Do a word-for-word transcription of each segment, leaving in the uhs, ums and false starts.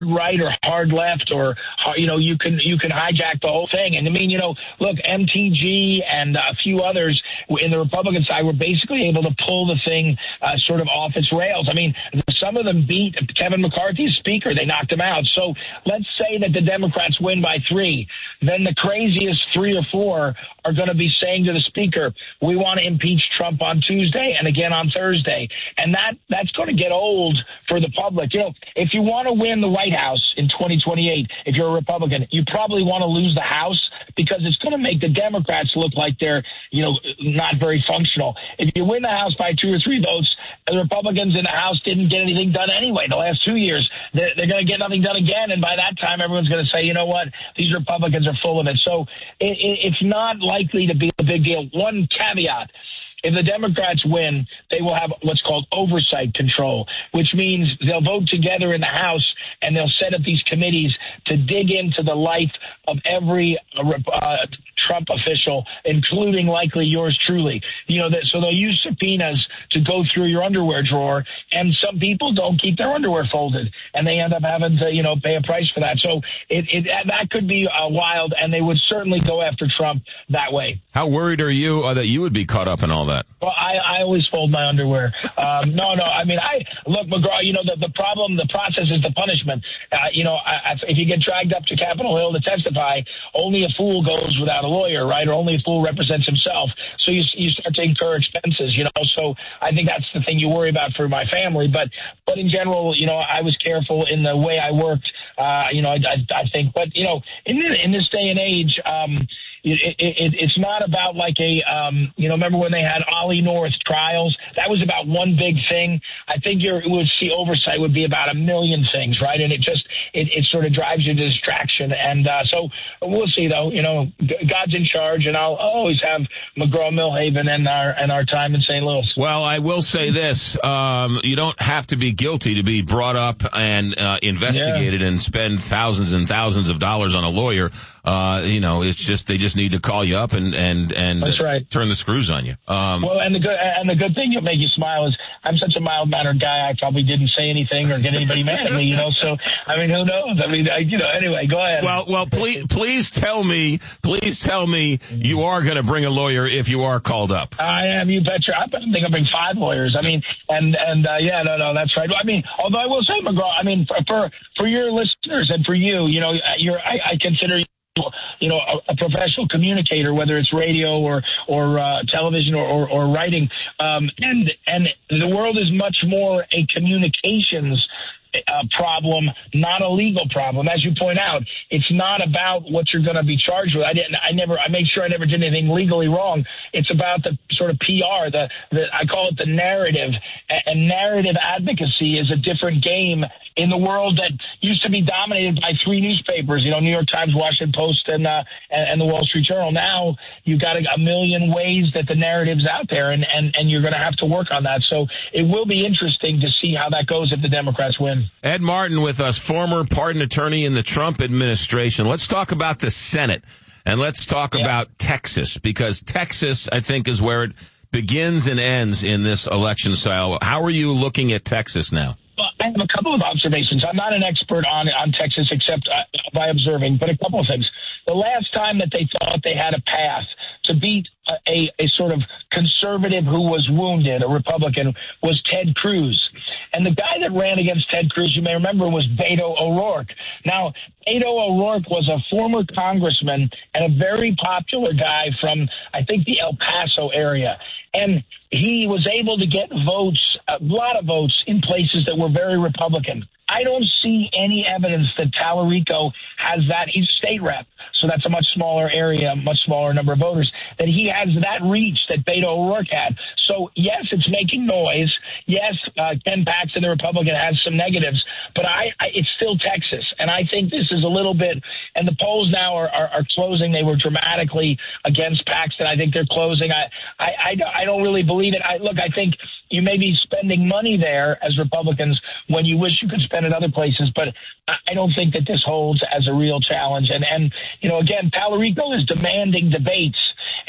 right or hard left, or, you know, you can you can hijack the whole thing. And I mean, you know, look, M T G and a few others in the Republican side were basically able to pull the thing uh, sort of off its rails. I mean, some of them beat Kevin McCarthy's speaker. They knocked him out. So let's say that the Democrats win by three. Then the craziest three or four are going to be saying to the speaker, we want to impeach Trump on Tuesday and again on Thursday. And that that's going to get old for the public. You know, if you want to win the White House in twenty twenty-eight, if you're a Republican, you probably want to lose the House because it's going to make the Democrats look like they're, you know, not very functional. If you win the House by two or three votes, the Republicans in the House didn't get anything done anyway the last two years. They're, they're going to get nothing done again. And by that time, everyone's going to say, you know what, these Republicans are full of it. So it, it, it's not likely to be a big deal. One caveat. If the Democrats win, they will have what's called oversight control, which means they'll vote together in the House and they'll set up these committees to dig into the life of every uh, Trump official, including likely yours truly. You know, that, so they'll use subpoenas to go through your underwear drawer, and some people don't keep their underwear folded, and they end up having to, you know, pay a price for that. So it, it that could be uh, wild, and they would certainly go after Trump that way. How worried are you uh, that you would be caught up in all that? Well, I, I always fold my underwear. Um, no, no. I mean, I look, McGraw. You know, the, the problem, the process is the punishment. Uh, you know, I, I, if you get dragged up to Capitol Hill to testify, only a fool goes without a lawyer, right? Or only a fool represents himself. So you you start to incur expenses. You know, so I think that's the thing you worry about for my family. But but in general, you know, I was careful in the way I worked. Uh, you know, I, I, I think. But you know, in in this day and age. Um, It, it, it's not about like a, um, you know, remember when they had Ollie North trials? That was about one big thing. I think you would see oversight would be about a million things, right? And it just, it, it sort of drives you to distraction. And uh, so we'll see, though. You know, God's in charge, and I'll always have McGraw-Milhaven and our and our time in Saint Louis. Well, I will say this. Um, you don't have to be guilty to be brought up and uh, investigated yeah. and spend thousands and thousands of dollars on a lawyer. Uh, you know, it's just they just need to call you up and and and That's right. turn the screws on you. Um, well, and the good and the good thing that make you smile is I'm such a mild mannered guy. I probably didn't say anything or get anybody mad at me. You know, so I mean, who knows? I mean, I, you know. Anyway, go ahead. Well, well, please, please tell me, please tell me you are going to bring a lawyer if you are called up. I am. You betcha. I think I'll bring five lawyers. I mean, and and uh, yeah, no, no, that's right. I mean, although I will say, McGraw, I mean, for for, for your listeners and for you, you know, you're I, I consider you. you know, a, a professional communicator, whether it's radio or, or, uh, television or, or, or writing. Um, and, and the world is much more a communications uh, problem, not a legal problem. As you point out, it's not about what you're going to be charged with. I didn't, I never, I made sure I never did anything legally wrong. It's about the sort of P R, the, the, I call it the narrative, and narrative advocacy is a different game in the world that used to be dominated by three newspapers, you know, New York Times, Washington Post, and uh, and, and the Wall Street Journal. Now you've got a, a million ways that the narrative's out there, and, and, and you're going to have to work on that. So it will be interesting to see how that goes if the Democrats win. Ed Martin with us, former pardon attorney in the Trump administration. Let's talk about the Senate, and let's talk yeah. about Texas, because Texas, I think, is where it begins and ends in this election style. How are you looking at Texas now? I have a couple of observations. I'm not an expert on on Texas except uh, by observing, but a couple of things. The last time that they thought they had a path to beat a, a, a sort of conservative who was wounded, a Republican, was Ted Cruz. And the guy that ran against Ted Cruz, you may remember, was Beto O'Rourke. Now, Beto O'Rourke was a former congressman and a very popular guy from, I think, the El Paso area. And he was able to get votes, a lot of votes, in places that were very Republican. I don't see any evidence that Tallarico has that. He's a state rep, so that's a much smaller area, much smaller number of voters, that he has that reach that Beto O'Rourke had. So, yes, it's making noise. Yes, uh, Ken Paxton, the Republican, has some negatives, but I, I it's still Texas, and I think this is a little bit, and the polls now are, are, are closing. They were dramatically against Paxton. I think they're closing. I, I, I, I don't really believe it. I, look, I think you may be spending money there as Republicans when you wish you could spend it other places, but I don't think that this holds as a real challenge. And, and you know, again, Tallarico is demanding debates,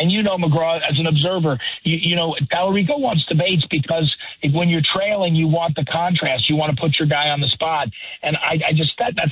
And you know, McGraw, as an observer, you, you know, Tallarico wants debates because if, when you're trailing, you want the contrast. You want to put your guy on the spot. And I, I just, that, that's